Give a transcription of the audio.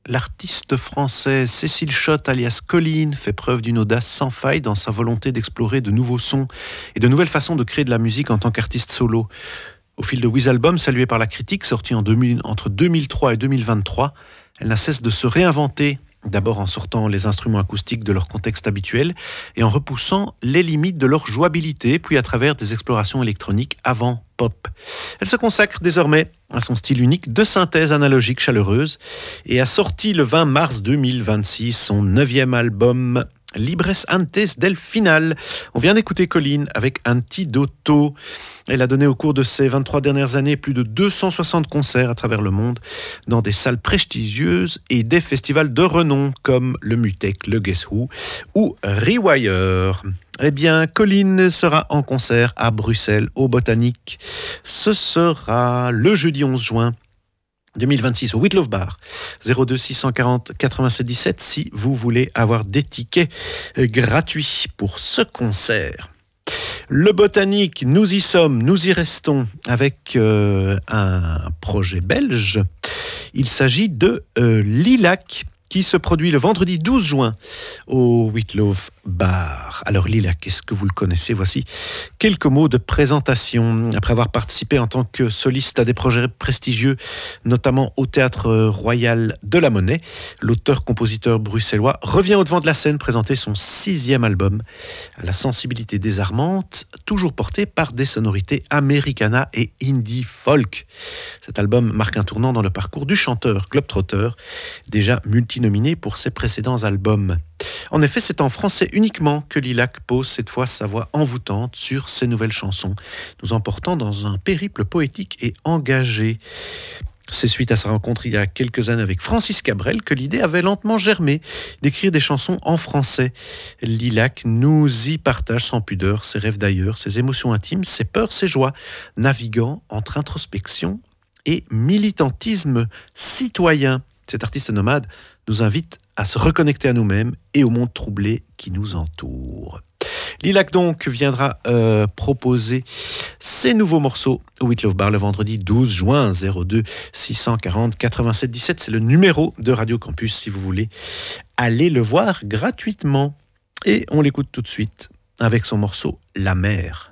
l'artiste française Cécile Schott alias Colline fait preuve d'une audace sans faille dans sa volonté d'explorer de nouveaux sons et de nouvelles façons de créer de la musique en tant qu'artiste solo. Au fil de 8 albums salués par la critique, sortis entre 2003 et 2023, elle n'a cesse de se réinventer, d'abord en sortant les instruments acoustiques de leur contexte habituel et en repoussant les limites de leur jouabilité, puis à travers des explorations électroniques avant pop. Elle se consacre désormais à son style unique de synthèse analogique chaleureuse et a sorti le 20 mars 2026 son 9e album Libres Antes del Final. On vient d'écouter Colline avec Antidoto. Elle a donné au cours de ces 23 dernières années plus de 260 concerts à travers le monde dans des salles prestigieuses et des festivals de renom comme le Mutec, le Guess Who ou Rewire. Eh bien, Colline sera en concert à Bruxelles, au Botanique. Ce sera le jeudi 11 juin 2026 au With Love Bar, 02 640 87 17 si vous voulez avoir des tickets gratuits pour ce concert. Le Botanique, nous y sommes, nous y restons avec un projet belge. Il s'agit de Lilac qui se produit le vendredi 12 juin au With Love Bar. Alors Lilac, est-ce que vous le connaissez ? Voici quelques mots de présentation. Après avoir participé en tant que soliste à des projets prestigieux, notamment au Théâtre Royal de la Monnaie, l'auteur-compositeur bruxellois revient au devant de la scène présenter son 6e album, à la sensibilité désarmante, toujours porté par des sonorités americana et indie folk. Cet album marque un tournant dans le parcours du chanteur globetrotter, déjà multinominé pour ses précédents albums. En effet, c'est en français uniquement que Lilac pose cette fois sa voix envoûtante sur ses nouvelles chansons, nous emportant dans un périple poétique et engagé. C'est suite à sa rencontre il y a quelques années avec Francis Cabrel que l'idée avait lentement germé d'écrire des chansons en français. Lilac nous y partage sans pudeur ses rêves d'ailleurs, ses émotions intimes, ses peurs, ses joies, naviguant entre introspection et militantisme citoyen. Cet artiste nomade nous invite à se reconnecter à nous-mêmes et au monde troublé qui nous entoure. Lilac donc viendra proposer ses nouveaux morceaux au With Love Bar le vendredi 12 juin, 02 640 87 17. C'est le numéro de Radio Campus si vous voulez aller le voir gratuitement. Et on l'écoute tout de suite avec son morceau La Mer.